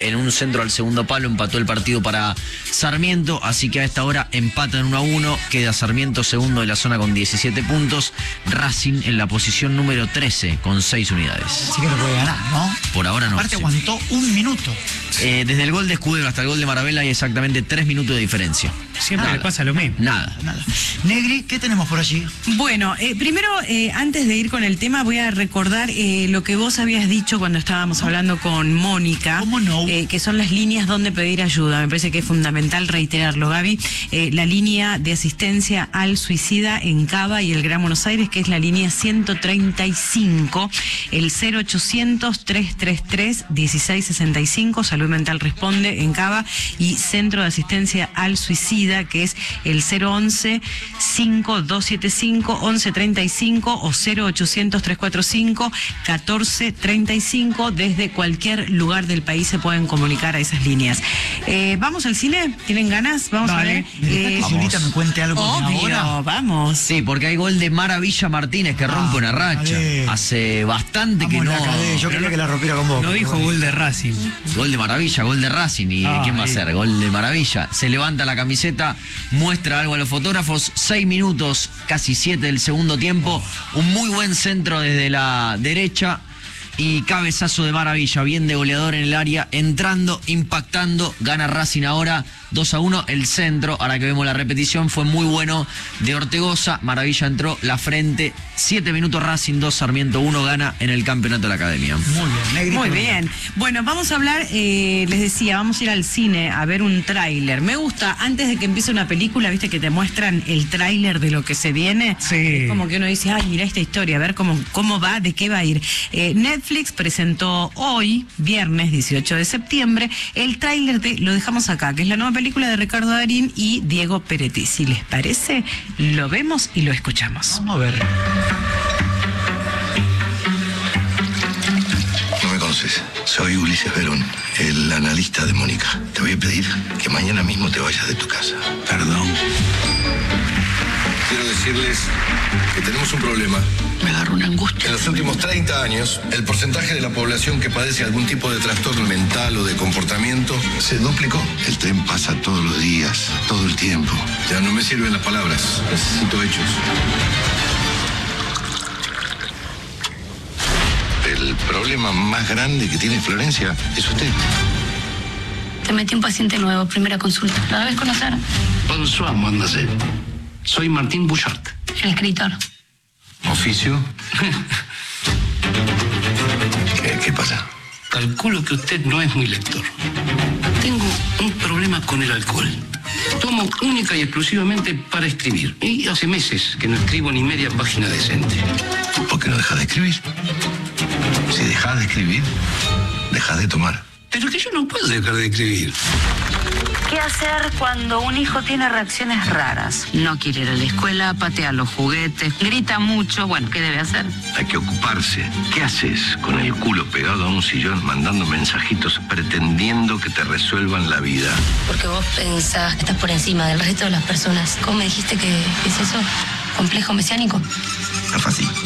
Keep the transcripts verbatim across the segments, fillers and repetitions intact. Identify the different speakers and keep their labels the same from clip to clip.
Speaker 1: en un centro al segundo palo empató el partido para Sarmiento, así que a esta hora empatan uno a uno, queda Sarmiento segundo de la zona con diecisiete puntos, Racing en la posición número trece con seis unidades.
Speaker 2: Así que no puede ganar, ¿no?
Speaker 1: Por ahora no.
Speaker 2: Aparte
Speaker 1: sí.
Speaker 2: aguantó un minuto.
Speaker 1: Eh, desde el gol de Escudero hasta el gol de Maravella hay exactamente tres minutos de diferencia.
Speaker 3: Siempre
Speaker 1: Nada.
Speaker 3: le pasa lo mismo.
Speaker 1: Nada.
Speaker 2: Nada. Negri, ¿qué tenemos por allí?
Speaker 4: Bueno, eh, primero, eh, antes de ir con el tema, voy a recordar eh, lo que vos habías dicho cuando estábamos hablando con Mónica.
Speaker 2: ¿Cómo no?
Speaker 4: Eh, que son las líneas donde pedir ayuda. Me parece que es fundamental reiterarlo, Gaby. Eh, la línea de asistencia al suicida en Cava y el Gran Buenos Aires, que es la línea ciento treinta y cinco, el cero ochocientos, trescientos treinta y tres, dieciséis sesenta y cinco, Salud Mental Responde en Cava, y Centro de Asistencia al Suicida, que es el cero once, cinco dos siete cinco, once treinta y cinco o cero ochocientos, trescientos cuarenta y cinco, catorce treinta y cinco. Desde cualquier lugar del país se pueden comunicar a esas líneas. Eh, ¿Vamos al cine? ¿Tienen ganas? Vamos
Speaker 3: Dale.
Speaker 4: a ver.
Speaker 2: Eh,
Speaker 4: Eh,
Speaker 2: Zulita me cuente algo de
Speaker 4: obvio,
Speaker 2: ahora.
Speaker 4: vamos.
Speaker 1: Sí, porque hay gol de Maravilla Martínez que rompe una racha.
Speaker 2: Cadé.
Speaker 1: Hace bastante que
Speaker 2: Vamos,
Speaker 1: no.
Speaker 2: la Cadé. Yo quería que la rompiera con vos.
Speaker 3: No dijo gol de Racing.
Speaker 1: Gol de Maravilla, gol de Racing. ¿Y
Speaker 3: Ah,
Speaker 1: quién va a
Speaker 3: ahí.
Speaker 1: ser? Gol de Maravilla. Se levanta la camiseta, muestra algo a los fotógrafos. Seis minutos, casi siete del segundo tiempo. Un muy buen centro desde la derecha. Y cabezazo de Maravilla, bien de goleador en el área, entrando, impactando, gana Racing ahora dos a uno, el centro, ahora que vemos la repetición, fue muy bueno de Ortegoza, Maravilla entró, la frente, siete minutos Racing, dos Sarmiento, uno, gana en el campeonato de la Academia.
Speaker 2: Muy bien, Negri.
Speaker 4: Muy
Speaker 2: por-
Speaker 4: bien. Bueno, vamos a hablar, eh, les decía, vamos a ir al cine a ver un tráiler. Me gusta, antes de que empiece una película, viste que te muestran el tráiler de lo que se viene.
Speaker 3: Sí.
Speaker 4: Es como que uno dice, ay, mira esta historia, a ver cómo, cómo va, de qué va a ir. Eh, Netflix presentó hoy, viernes dieciocho de septiembre, el tráiler de Lo dejamos acá, que es la nueva película de Ricardo Darín y Diego Peretti. Si les parece, lo vemos y lo escuchamos.
Speaker 2: Vamos a ver.
Speaker 5: No me conoces. Soy Ulises Verón, el analista de Mónica. Te voy a pedir que mañana mismo te vayas de tu casa. Perdón. Quiero decirles que tenemos un problema.
Speaker 6: Me agarró una angustia.
Speaker 5: En los últimos treinta años, el porcentaje de la población que padece algún tipo de trastorno mental o de comportamiento se duplicó. El tren pasa todos los días, todo el tiempo. Ya no me sirven las palabras. Necesito hechos. El problema más grande que tiene Florencia es usted.
Speaker 6: Te metí un paciente nuevo, primera consulta. ¿La debes conocer?
Speaker 7: Bonsoir, mademoiselle. Soy Martín Bouchard.
Speaker 6: El escritor.
Speaker 5: ¿Oficio? ¿Qué, qué pasa?
Speaker 7: Calculo que usted no es muy lector. Tengo un problema con el alcohol. Tomo única y exclusivamente para escribir. Y hace meses que no escribo ni media página decente.
Speaker 5: ¿Por qué no dejas de escribir? Si dejas de escribir, dejas de tomar.
Speaker 7: Pero que yo no puedo dejar de escribir.
Speaker 8: ¿Qué hacer cuando un hijo tiene reacciones raras? No quiere ir a la escuela, patea los juguetes, grita mucho. Bueno, ¿qué debe hacer?
Speaker 5: Hay que ocuparse. ¿Qué haces con el culo pegado a un sillón mandando mensajitos pretendiendo que te resuelvan la vida?
Speaker 6: Porque vos pensás que estás por encima del resto de las personas. ¿Cómo me dijiste que es eso? ¿Complejo mesiánico?
Speaker 5: No fue así.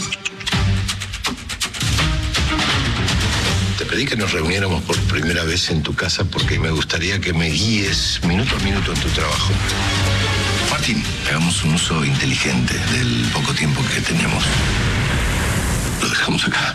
Speaker 5: Te pedí que nos reuniéramos por primera vez en tu casa porque me gustaría que me guíes minuto a minuto en tu trabajo. Martín, hagamos un uso inteligente del poco tiempo que tenemos. Lo dejamos acá.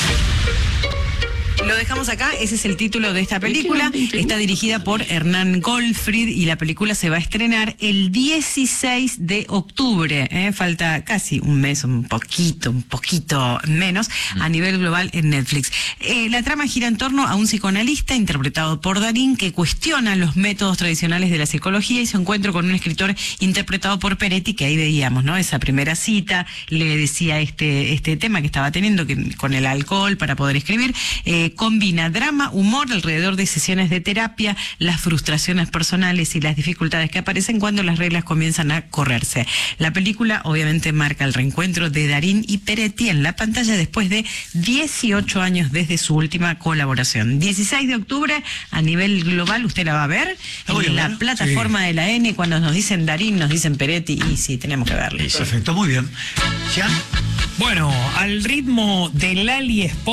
Speaker 4: Lo dejamos acá, ese es el título de esta película. Está dirigida por Hernán Goldfried y la película se va a estrenar el dieciséis de octubre. ¿eh? Falta casi un mes, un poquito, un poquito menos, a nivel global en Netflix. Eh, la trama gira en torno a un psicoanalista interpretado por Darín que cuestiona los métodos tradicionales de la psicología y se encuentra con un escritor interpretado por Peretti, que ahí veíamos, ¿no? Esa primera cita, le decía este, este tema que estaba teniendo que, con el alcohol para poder escribir. Eh, combina drama, humor alrededor de sesiones de terapia, las frustraciones personales y las dificultades que aparecen cuando las reglas comienzan a correrse. La película obviamente marca el reencuentro de Darín y Peretti en la pantalla después de dieciocho años desde su última colaboración. dieciséis de octubre a nivel global, usted la va a ver
Speaker 2: La voy a
Speaker 4: en la
Speaker 2: ver,
Speaker 4: plataforma
Speaker 2: sí.
Speaker 4: de la N. Cuando nos dicen Darín, nos dicen Peretti y sí, tenemos que verla.
Speaker 2: Perfecto, muy bien. ¿Jean?
Speaker 3: Bueno, al ritmo del Ali